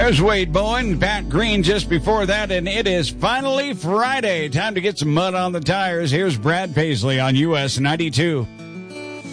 There's Wade Bowen, Pat Green just before that, and it is finally Friday. Time to get some mud on the tires. Here's Brad Paisley on US 92.